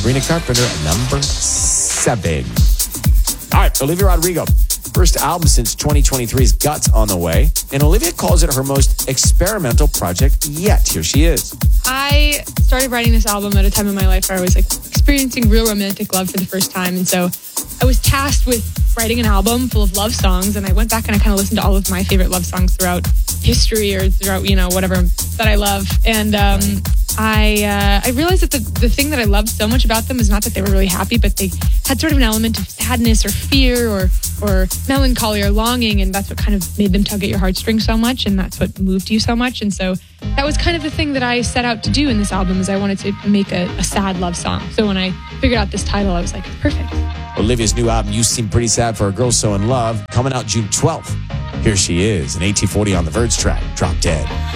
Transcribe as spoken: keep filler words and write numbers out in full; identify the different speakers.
Speaker 1: Sabrina Carpenter at number seven. All right, Olivia Rodrigo. First album since twenty twenty-three's Guts on the way. And Olivia calls it her most experimental project yet. Here she is.
Speaker 2: I started writing this album at a time in my life where I was like experiencing real romantic love for the first time. And so I was tasked with writing an album full of love songs. And I went back and I kind of listened to all of my favorite love songs throughout history or throughout, you know, whatever that I love. And um, I uh, I realized that the, the thing that I loved so much about them is not that they were really happy, but they had sort of an element of sadness or fear or or melancholy or longing, and that's what kind of made them tug at your heartstrings so much, and that's what moved you so much. And so that was kind of the thing that I set out to do in this album, is I wanted to make a, a sad love song. So when I figured out this title, I was like, perfect.
Speaker 1: Olivia's new album, You Seem Pretty Sad for a Girl So in Love, coming out June twelfth. Here she is, an eighteen forty on the Verge track, Drop Dead.